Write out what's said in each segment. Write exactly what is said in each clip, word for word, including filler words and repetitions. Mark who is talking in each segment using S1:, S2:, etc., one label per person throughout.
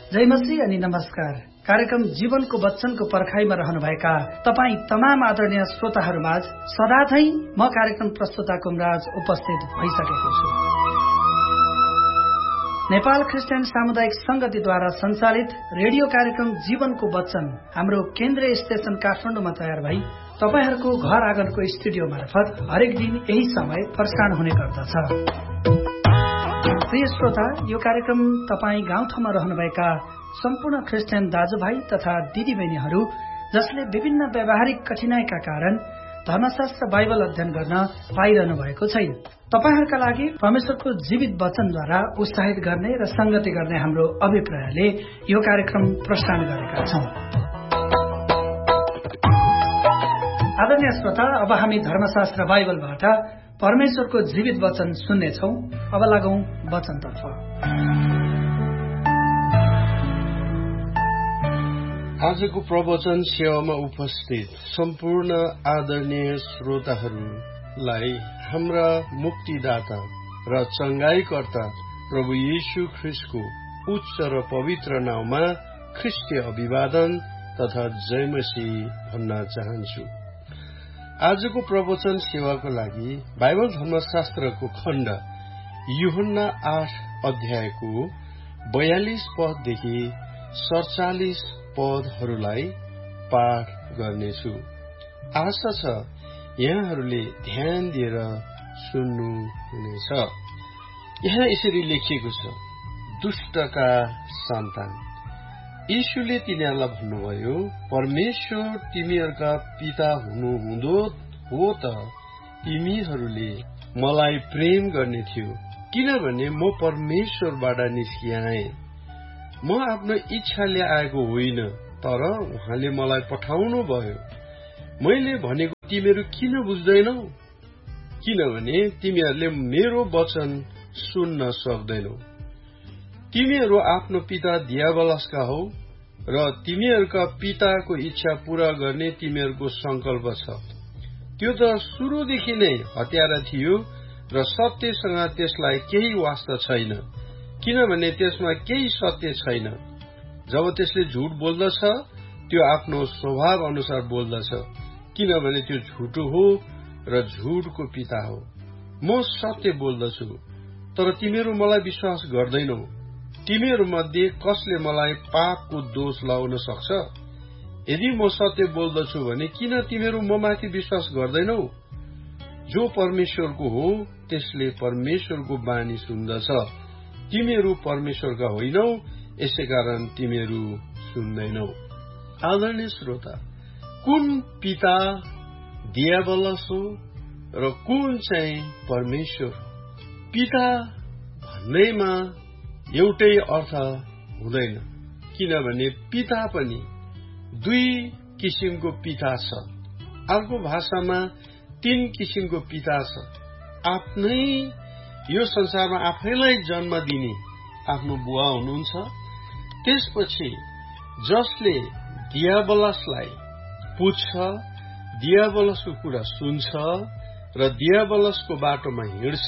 S1: जय मसीह अनि नमस्कार। कार्यक्रम जीवनको वचनको पर्खाइमा रहनुभएका तपाईँ तमाम आदरणीय श्रोताहरूमाझ सदाझै म कार्यक्रम प्रस्तुता कुमराज उपस्थित भइसकेको छु। नेपाल क्रिस्चियन सामुदायिक संगतिद्वारा सञ्चालित रेडियो कार्यक्रम जीवनको वचन हाम्रो केन्द्रीय स्टेशन काठमाडौँमा तयार भई तपाईहरूको घर आँगनको स्टुडियो मार्फत हरेक दिन यही समय प्रसारण हुने गर्दछ। प्रिय श्रोता, यो कार्यक्रम तपाईँ गाउँठाउँमा रहनुभएका सम्पूर्ण क्रिस्चियन दाजुभाइ तथा दिदीबहिनीहरू जसले विभिन्न व्यावहारिक कठिनाईका कारण धर्मशास्त्र बाइबल अध्ययन गर्न पाइरहनु भएको छैन, तपाईहरूका लागि परमेश्वरको जीवित वचनद्वारा उत्साहित गर्ने र संगति गर्ने हाम्रो अभिप्रायले यो कार्यक्रम प्रसारण गरेका छौं। आदरणीय श्रोता, अब हामी धर्मशास्त्र बाइबलबाट परमेश्वरको जीवित वचन सुन्नेछौं। अब लागौं वचनतर्फ।
S2: आजको प्रवचन सेवामा उपस्थित सम्पूर्ण आदरणीय श्रोताहरूलाई हाम्रा मुक्तिदाता र चंगाईकर्ता प्रभु येशू ख्रीष्टको उच्च र पवित्र नाममा ख्रीष्टीय अभिवादन तथा जय मसीह भन्न चाहन्छु। आजको प्रवचन सेवाको लागि बाइबल धर्मशास्त्रको खण्ड यूहन्ना आठ अध्यायको बयालीस पददेखि सडचालिस पदहरूलाई पाठ गर्नेछु। आशा छ यहाँहरूले ध्यान दिएर सुन्नुहुनेछ। यहाँ यसरी लेखिएको छ, दुष्टका सन्तान। यीशुले तिनीहरूलाई भन्नुभयो, परमेश्वर तिमीहरूका पिता हुनुहुँदो हो त तिमीहरूले मलाई प्रेम गर्ने थियो, किनभने म परमेश्वरबाट निस्किआए। म आफ्नो इच्छाले आएको होइन, तर उहाँले मलाई पठाउनु भयो। मैले भनेको तिमीहरू किन बुझ्दैनौ? किनभने तिमीहरूले मेरो वचन सुन्न सक्दैनौ। तिमीहरू आफ्नो पिता दियाबलसका हौ र तिमीहरूका पिताको इच्छा पूरा गर्ने तिमीहरूको संकल्प छ। त्यो त सुरुदेखि नै हत्यारा थियो र सत्यसँग त्यसलाई केही वास्ता छैन, किनभने त्यसमा केही सत्य छैन। जब त्यसले झुट बोल्दछ त्यो आफ्नो स्वभाव अनुसार बोल्दछ, किनभने त्यो झुटो हो र झुटको पिता हो। म सत्य बोल्दछु, तर तिमीहरू मलाई विश्वास गर्दैनौ। तिमीहरू मध्ये कसले मलाई पापको दोष लगाउन सक्छ? यदि म सत्य बोल्दछु भने किन तिमीहरू म माथि विश्वास गर्दैनौ? जो परमेश्वरको हो त्यसले परमेश्वरको बानी सुन्दछ। तिमीहरू परमेश्वरका होइनौ, यसैकारण तिमीहरू सुन्दैनौ। आदरणीय श्रोता, कुन पिता दियाबलस हो र कुन चाहिँ परमेश्वर? पिता भन्दैमा एउटै अर्थ हुँदैन, किनभने पिता पनि दुई किसिमको पिता छ। अर्को भाषामा तीन किसिमको पिता छ। आफ्नै यो संसारमा आफैलाई जन्म दिने आफ्नो बुवा हुनुहुन्छ। त्यसपछि जसले दियाबलसलाई पुज्छ, दियाबलसको कुरा सुन्छ र दियाबलसको बाटोमा हिँड्छ,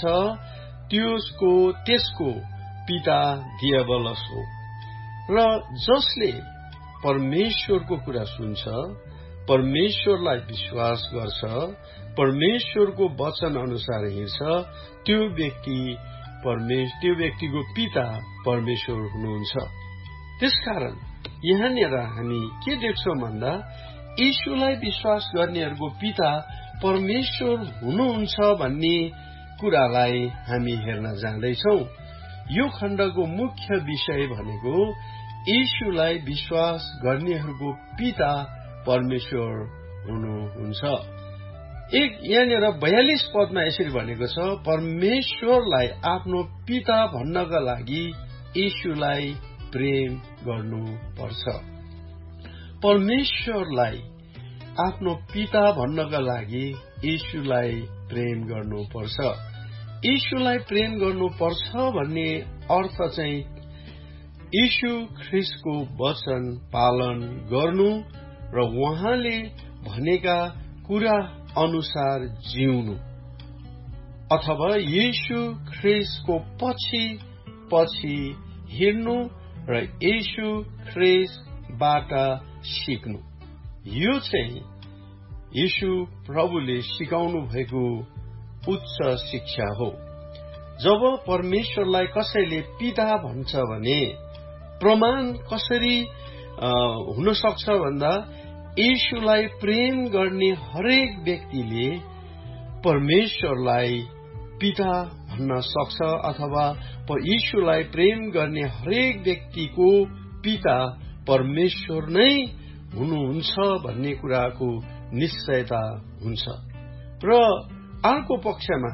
S2: त्यसको त्यसको पिता दियाबलस हो। र जसले परमेश्वरको कुरा सुन्छ, परमेश्वरलाई विश्वास गर्छ, परमेश्वरको वचन अनुसार हिँड्छ, त्यो व्यक्ति परमेश्वर त्यो व्यक्तिको पिता परमेश्वर हुनुहुन्छ। त्यसकारण यहाँनिर हामी के देख्छौं भन्दा यीशुलाई विश्वास गर्नेहरूको पिता परमेश्वर हुनुहुन्छ भन्ने कुरालाई हामी हेर्न जाँदैछौं। यो खण्डको मुख्य विषय भनेको यीशुलाई विश्वास गर्नेहरूको पिता परमेश्वर हुनुहुन्छ। एक यहाँनिर बयालीस पदमा यसरी भनेको छ, परमेश्वरलाई आफ्नो पिता भन्नका लागि यीशुलाई प्रेम गर्नुपर्छ। परमेश्वरलाई आफ्नो पिता भन्नका लागि यीशुलाई प्रेम गर्नुपर्छ। यीशुलाई प्रेम गर्नुपर्छ भन्ने अर्थ चाहिँ यीशु ख्रीष्टको वचन पालन गर्नु र उहाँले भनेका कुरा अनुसार जिउनु, अथवा यीशु ख्रीष्टको पछि पछि हिँड्नु र येशू ख्रीष्टबाट सिक्नु। यो चाहिँ येशू प्रभुले सिकाउनु भएको उच्च शिक्षा हो। जब परमेश्वरलाई कसैले पिता भन्छ भने प्रमाण कसरी हुन सक्छ भन्दा येशूलाई प्रेम गर्ने हरेक व्यक्तिले परमेश्वरलाई पिता भन्न सक्छ, अथवा येशूलाई प्रेम गर्ने हरेक व्यक्तिको पिता परमेश्वर नै हुनुहुन्छ भन्ने कुराको निश्चयता हुन्छ। र अर्को पक्षमा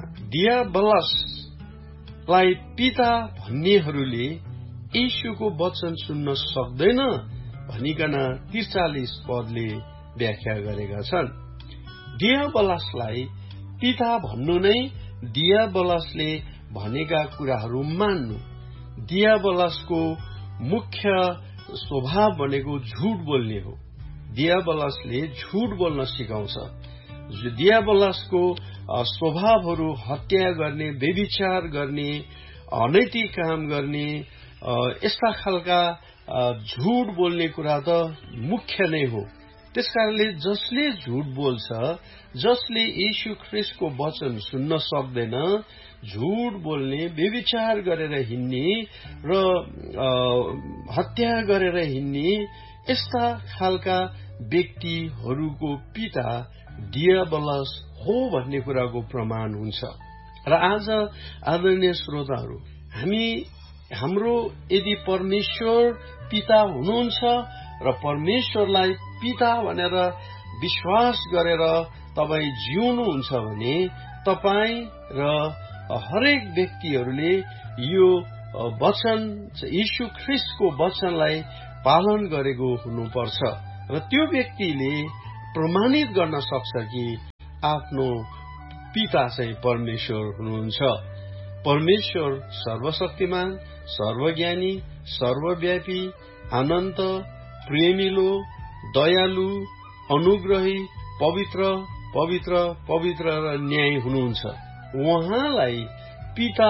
S2: डियाबलसलाई पिता भन्नेहरूले येशूको वचन सुन्न सक्दैन भनिकन त्रिचालिस पदले व्याख्या गरेका छन्। डियाबलसलाई पिता भन्नु नै डियाबलसले भनेका कुराहरू मान्नु। डियाबलसको मुख्य स्वभाव भनेको झूठ बोल्ने हो। डियाबलसले झूठ बोल्न सिकाउँछ। डियाबलसको स्वभावहरू हत्या गर्ने, व्यभिचार गर्ने, अनैतिक काम गर्ने, यस्ता खालका झूठ बोल्ने कुरा त मुख्य नै हो। त्यसकारणले जसले झूठ बोल्छ, जसले येशू ख्रीष्टको वचन सुन्न सक्दैन, झूठ बोल्ने, व्यभिचार गरेर हिँड्ने र हत्या गरेर हिँड्ने यस्ता खालका व्यक्तिहरूको पिता डियाबलस हो भन्ने कुराको प्रमाण हुन्छ। र आज आदरणीय श्रोताहरू, हामी हाम्रो यदि परमेश्वर पिता हुनुहुन्छ र परमेश्वरलाई पिता भनेर विश्वास गरेर तपाईँ जिउनुहुन्छ भने तपाईँ र हरेक व्यक्तिहरूले यो वचन, येशू ख्रीष्टको वचनलाई पालन गरेको हुनुपर्छ। र त्यो व्यक्तिले प्रमाणित गर्न सक्छ कि आफ्नो पिता चाहिँ परमेश्वर हुनुहुन्छ। परमेश्वर सर्वशक्तिमान, सर्वज्ञानी, सर्वव्यापी, अनन्त, प्रेमिलो, दयालु, अनुग्रही, पवित्र पवित्र पवित्र र न्यायी हुनुहुन्छ। उहाँलाई पिता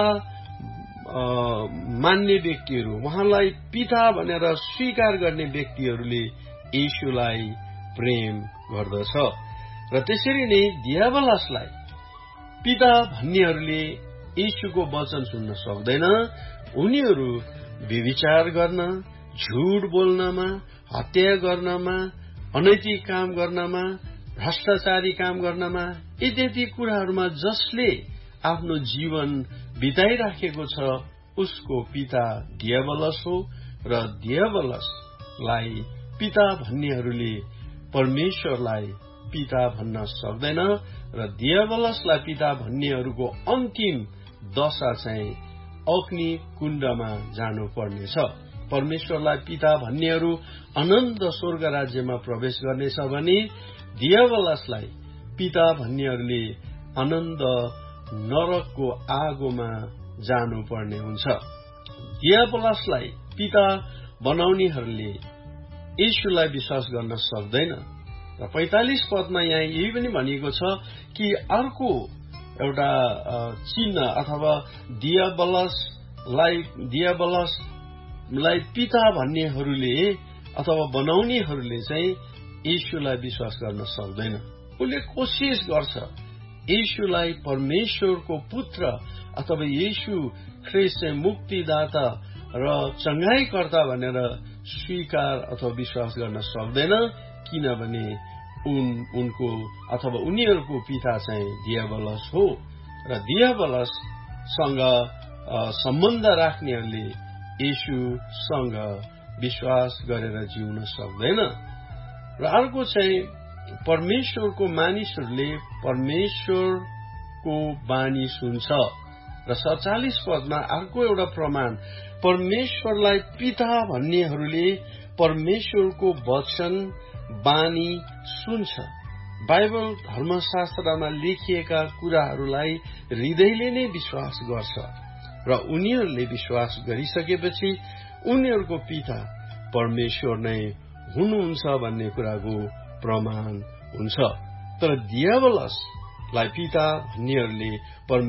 S2: मान्ने व्यक्तिहरू, उहाँलाई पिता भनेर स्वीकार गर्ने व्यक्तिहरूले येशूलाई प्रेम गर्दछ। र त्यसरी नै डियाबलसलाई पिता भन्नेहरूले येशूको वचन सुन्न सक्दैन। उनीहरू व्यभिचार गर्न, झूठ बोल्नमा, हत्या गर्नमा, अनैतिक काम गर्नमा, भ्रष्टाचारी काम गर्नमा, इत्यादि कुराहरूमा जसले आफ्नो जीवन बिताइराखेको छ उसको पिता डियाबलस हो। र डियाबलसलाई पिता भन्नेहरूले परमेश्वरलाई पिता भन्न सक्दैन। र डियाबलसलाई पिता भन्नेहरूको अन्तिम दशा चाहिँ अग्नि कुण्डमा जानुपर्नेछ। परमेश्वरलाई पिता भन्नेहरू अनन्त स्वर्ग राज्यमा प्रवेश गर्नेछ भने डियाबलसलाई पिता भन्नेहरूले अनन्त नरकको आगोमा जानुपर्ने हुन्छ। डियाबलसलाई पिता बनाउनेहरूले येशूलाई विश्वास गर्न सक्दैन। र पैंतालिस पदमा यहाँ यही पनि भनिएको छ कि अर्को एउटा चिन्ह अथवा डियाबलसलाई डियाबलसलाई पिता भन्नेहरूले अथवा बनाउनेहरूले चाहिँ येशूलाई विश्वास गर्न सक्दैन। उसले कोसिस गर्छ येशूलाई परमेश्वरको पुत्र अथवा येशू ख्रीष्ट चाहिँ मुक्तिदाता र चंगाईकर्ता भनेर स्वीकार अथवा विश्वास गर्न सक्दैन, किनभने उन उनको अथवा उनीहरूको पिता चाहिँ डियाबलस हो। र डियाबलससँग सम्बन्ध राख्नेहरूले येशूसँग विश्वास गरेर जिउन सक्दैन। र अर्को चाहिँ परमेश्वरको मानिसहरूले परमेश्वरको बानी सुन्छ। र सत्तालीस पदमा अर्को एउटा प्रमाण, परमेश्वरलाई पिता भन्नेहरूले परमेश्वरको वचन बानी सुन्छ। बाइबल धर्मशास्त्रमा लेखिएका कुराहरूलाई हृदयले नै विश्वास गर्छ र उनीहरूले विश्वास गरिसकेपछि उनीहरूको पिता परमेश्वर नै हुनुहुन्छ भन्ने कुराको प्रमाण हुन्छ। तर डियाबलसलाई पिता भन्नेहरूले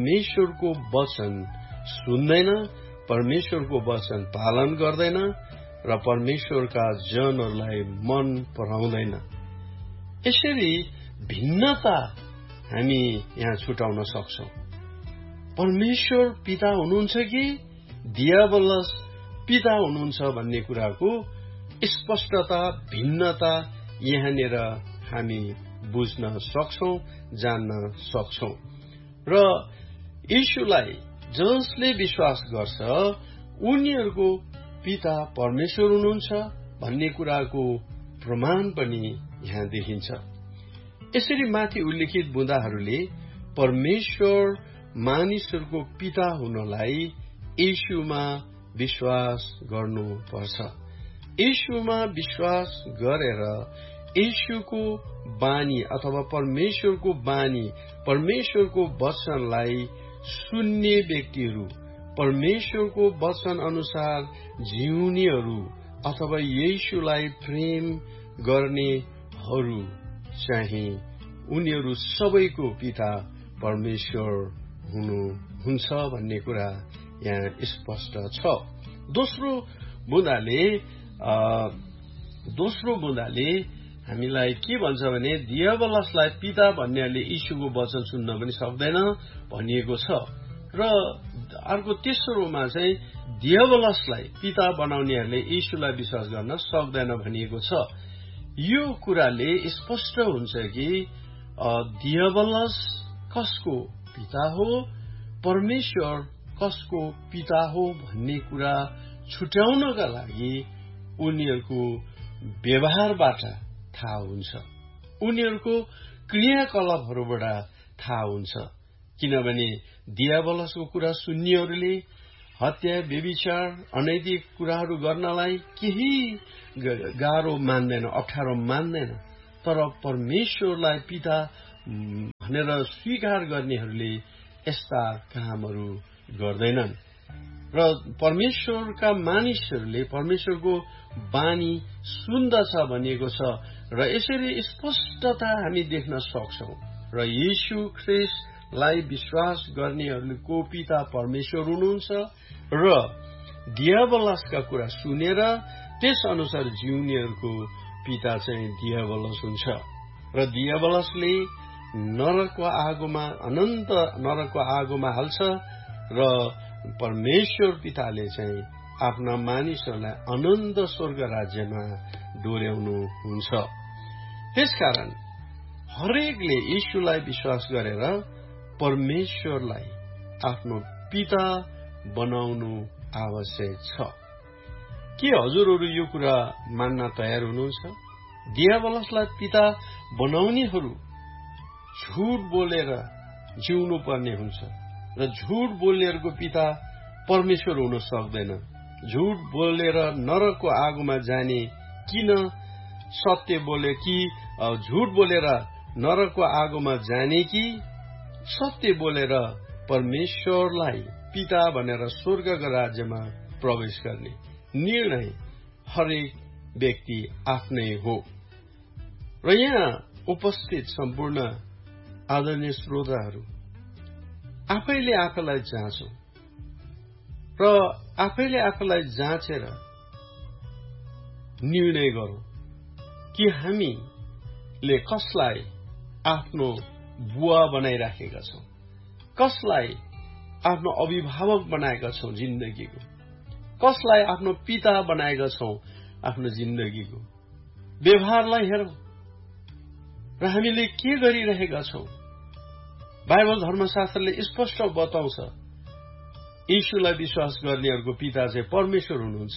S2: परमेश्वरको वचन सुन्दैन, परमेश्वरको वचन पालन गर्दैन र परमेश्वरका जनहरूलाई मन पराउँदैन। यसरी भिन्नता हामी यहाँ छुटाउन सक्छौं। परमेश्वर पिता हुनुहुन्छ कि दियाबलस पिता हुनुहुन्छ भन्ने कुराको स्पष्टता, भिन्नता यहाँनिर हामी बुझ्न सक्छौं, जान्न सक्छौं। र यीशुलाई जसले विश्वास गर्छ उनीहरूको पिता परमेश्वर हुनुहुन्छ भन्ने कुराको प्रमाण पनि यहाँ देखिन्छ। यसरी माथि उल्लेखित बुँदाहरूले परमेश्वर मानिसहरूको पिता हुनलाई यीशुमा विश्वास गर्नुपर्छ। यीशुमा विश्वास गरेर यीशुको बानी अथवा परमेश्वरको बानी, परमेश्वरको वचनलाई सुन्ने व्यक्तिहरू, परमेश्वरको वचन अनुसार जिउनेहरू अथवा यीशुलाई प्रेम गर्नेहरू चाहिँ उनीहरू सबैको पिता परमेश्वर हुनुहुन्छ भन्ने कुरा यहाँ स्पष्ट छ। दोस्रो बुँदाले दोस्रो बुँदाले हामीलाई के भन्छ भने दियाबलसलाई पिता भन्नेहरूले यीशुको वचन सुन्न पनि सक्दैन भनिएको छ। र अर्को तेस्रोमा चाहिँ दियाबलसलाई पिता बनाउनेहरूले यीशुलाई विश्वास गर्न सक्दैन भनिएको छ। यो कुराले स्पष्ट हुन्छ कि दियाबलस कसको पिता हो, परमेश्वर कसको पिता हो भन्ने कुरा छुट्याउनका लागि उनीहरूको व्यवहारबाट थाहा हुन्छ, उनीहरूको क्रियाकलापहरूबाट थाहा हुन्छ। किनभने दियाबलसको कुरा सुन्नेहरूले हत्या, व्यभिचार, अनैतिक कुराहरू गर्नलाई केही गाह्रो मान्दैन, अप्ठ्यारो मान्दैन। तर परमेश्वरलाई पिता भनेर स्वीकार गर्नेहरूले यस्ता कामहरू गर्दैनन्। र परमेश्वरका मानिसहरूले परमेश्वरको बानी सुन्दछ भनिएको छ। र यसरी स्पष्टता हामी देख्न सक्छौं। र यीशु ख्रीष्टलाई विश्वास गर्नेहरूको पिता परमेश्वर हुनुहुन्छ र दियाबलसका कुरा सुनेर त्यस अनुसार जिउनेहरूको पिता चाहिँ दियाबलस हुन्छ। र दियाबलसले नरकको आगोमा, अनन्त नरकको आगोमा हाल्छ र परमेश्वर पिताले चाहिँ आफ्ना मानिसहरूलाई अनन्त स्वर्ग राज्यमा डोर्याउनु हुन्छ। त्यसकारण हरेकले यीशुलाई विश्वास गरेर परमेश्वरलाई आफ्नो पिता बनाउनु आवश्यक छ। के हजुरहरू यो कुरा मान्न तयार हुनुहुन्छ? दियाबलसलाई पिता बनाउनेहरू झुट बोलेर जिउनु पर्ने हुन्छ र झुट बोल्नेहरूको पिता परमेश्वर हुन सक्दैन। झुट बोलेर नरकको आगोमा जाने किन सत्य बोले कि झुट बोलेर नरकको आगोमा जाने कि सत्य बोलेर परमेश्वरलाई पिता भनेर स्वर्गको राज्यमा प्रवेश गर्ने निर्णय हरेक व्यक्ति आफ्नै हो। र यहाँ उपस्थित सम्पूर्ण आदरणीय श्रोताहरू, आफैले आफैलाई जाँचौं र आफैले आफैलाई जाँचेर निर्णय गरौं कि हामीले कसलाई आफ्नो बुवा बनाइराखेका छौं, कसलाई आफ्नो अभिभावक बनाएका छौं जिन्दगीको, कसलाई आफ्नो पिता बनाएका छौं आफ्नो जिन्दगीको। व्यवहारलाई हेरौं र हामीले के गरिरहेका छौं। बाइबल धर्मशास्त्रले स्पष्ट बताउँछ यीशुलाई विश्वास गर्नेहरूको पिता चाहिँ परमेश्वर हुनुहुन्छ।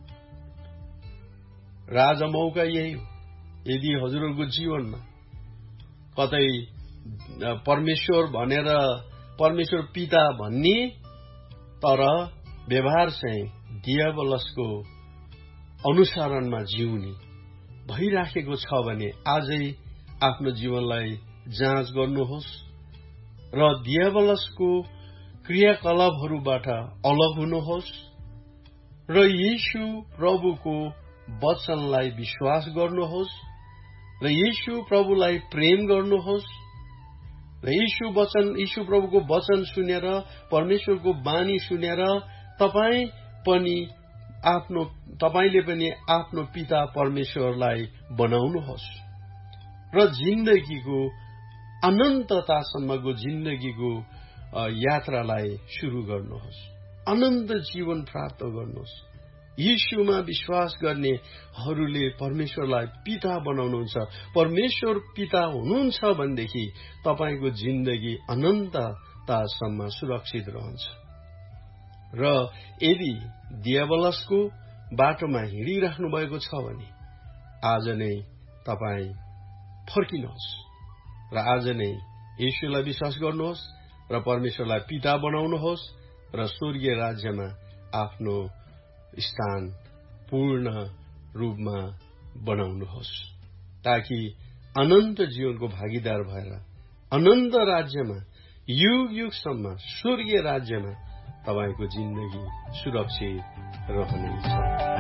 S2: र आज मौका यही हो, यदि हजुरहरूको जीवनमा कतै परमेश्वर भनेर परमेश्वर पिता भन्ने तर व्यवहार चाहिँ दियाबलसको अनुसरणमा जिउने भइराखेको छ भने आजै आफ्नो जीवनलाई जाँच गर्नुहोस् र दियाबलसको क्रियाकलापहरूबाट अलग हुनुहोस् र यीशु प्रभुको वचनलाई विश्वास गर्नुहोस् र यीशु प्रभुलाई प्रेम गर्नुहोस् र यीशु वचन यीशु प्रभुको वचन सुनेर परमेश्वरको बानी सुनेर तपाई पनि आफ्नो तपाईले पनि आफ्नो पिता परमेश्वरलाई बनाउनुहोस् र जिन्दगीको अनन्ततासम्मको जिन्दगीको यात्रालाई सुरु गर्नुहोस्। अनन्त जीवन प्राप्त गर्नुहोस्। यीशुमा विश्वास गर्नेहरूले परमेश्वरलाई पिता बनाउनुहुन्छ। परमेश्वर पिता हुनुहुन्छ भनेदेखि तपाईको जिन्दगी अनन्ततासम्म सुरक्षित रहन्छ। र यदि दियाबलसको बाटोमा हिँडिराख्नु भएको छ भने आज नै तपाई फर्किनुहोस् र आज नै यीशुलाई विश्वास गर्नुहोस् र परमेश्वरलाई पिता बनाउनुहोस् र स्वर्गीय राज्यमा आफ्नो स्थान पूर्ण रूपमा बनाउनुहोस्, ताकि अनन्त जीवनको भागीदार भएर अनन्त राज्यमा युग युगसम्म स्वर्गीय राज्यमा तपाईको जिन्दगी सुरक्षित रहनेछ।